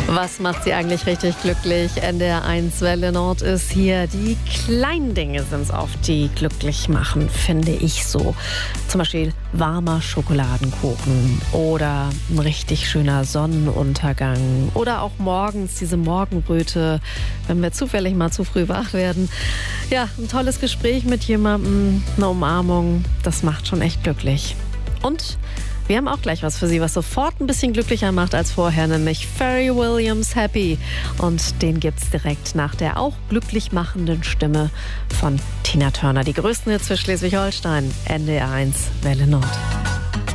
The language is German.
Was macht sie eigentlich richtig glücklich? NDR1 Welle Nord ist hier. Die kleinen Dinge sind es oft, die glücklich machen, finde ich so. Zum Beispiel warmer Schokoladenkuchen oder ein richtig schöner Sonnenuntergang oder auch morgens diese Morgenröte, wenn wir zufällig mal zu früh wach werden. Ja, ein tolles Gespräch mit jemandem, eine Umarmung, das macht schon echt glücklich. Und wir haben auch gleich was für Sie, was sofort ein bisschen glücklicher macht als vorher, nämlich Pharrell Williams Happy. Und den gibt's direkt nach der auch glücklich machenden Stimme von Tina Turner. Die größten Hits für Schleswig-Holstein, NDR1 Welle Nord.